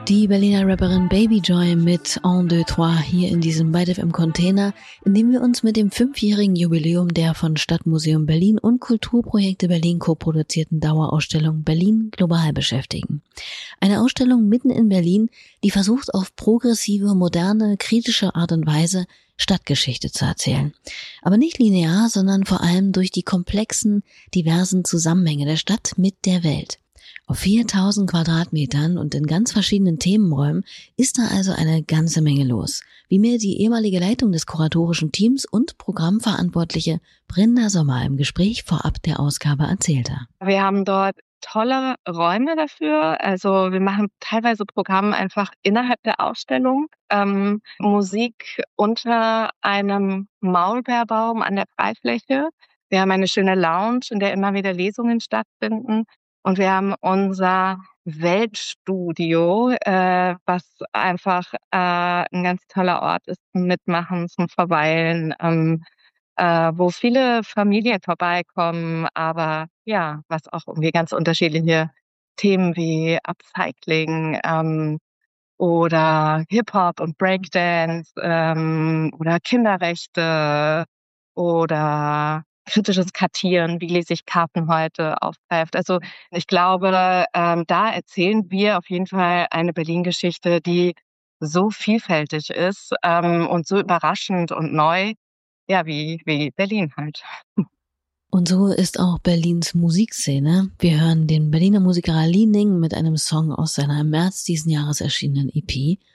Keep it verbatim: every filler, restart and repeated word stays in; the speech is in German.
Die Berliner Rapperin Baby Joy mit un, deux, trois hier in diesem Byte F M Container, in dem wir uns mit dem fünfjährigen Jubiläum der von Stadtmuseum Berlin und Kulturprojekte Berlin koproduzierten Dauerausstellung Berlin Global beschäftigen. Eine Ausstellung mitten in Berlin, die versucht, auf progressive, moderne, kritische Art und Weise Stadtgeschichte zu erzählen. Aber nicht linear, sondern vor allem durch die komplexen, diversen Zusammenhänge der Stadt mit der Welt. Auf viertausend Quadratmetern und in ganz verschiedenen Themenräumen ist da also eine ganze Menge los, wie mir die ehemalige Leitung des kuratorischen Teams und Programmverantwortliche Brinda Sommer im Gespräch vorab der Ausgabe erzählte. Wir haben dort tolle Räume dafür, also wir machen teilweise Programme einfach innerhalb der Ausstellung, ähm, Musik unter einem Maulbeerbaum an der Freifläche. Wir haben eine schöne Lounge, in der immer wieder Lesungen stattfinden. Und wir haben unser Weltstudio, äh, was einfach äh, ein ganz toller Ort ist zum Mitmachen, zum Verweilen, ähm, äh, wo viele Familien vorbeikommen, aber ja, was auch irgendwie ganz unterschiedliche Themen wie Upcycling ähm, oder Hip-Hop und Breakdance ähm, oder Kinderrechte oder kritisches Kartieren, wie lese ich Karten heute, aufgreift. Also ich glaube, ähm, da erzählen wir auf jeden Fall eine Berlin-Geschichte, die so vielfältig ist ähm, und so überraschend und neu, ja, wie, wie Berlin halt. Und so ist auch Berlins Musikszene. Wir hören den Berliner Musiker Ali Ning mit einem Song aus seiner im März diesen Jahres erschienenen E P